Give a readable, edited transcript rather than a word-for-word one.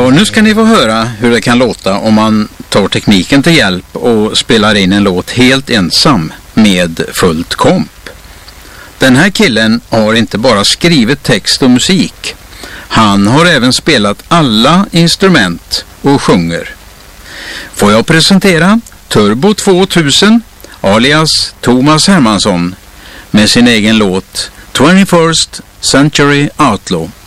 Och nu ska ni få höra hur det kan låta om man tar tekniken till hjälp och spelar in en låt helt ensam med fullt komp. Den här killen har inte bara skrivit text och musik. Han har även spelat alla instrument och sjunger. Får jag presentera Turbo 2000 alias Thomas Hermansson med sin egen låt 21st Century Outlaw.